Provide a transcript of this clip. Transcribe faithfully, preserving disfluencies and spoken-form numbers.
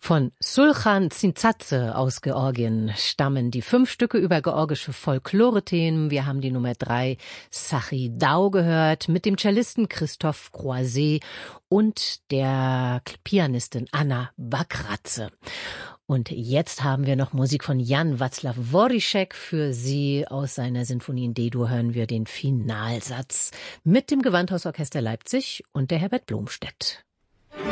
Von Sulchan Zintzadze aus Georgien stammen die fünf Stücke über georgische Folklore-Themen. Wir haben die Nummer drei Sachi Dau gehört mit dem Cellisten Christoph Croiset und der Pianistin Anna Bakratze. Und jetzt haben wir noch Musik von Jan Václav Voríšek für Sie. Aus seiner Sinfonie in D-Dur hören wir den Finalsatz mit dem Gewandhausorchester Leipzig und der Herbert Blomstedt.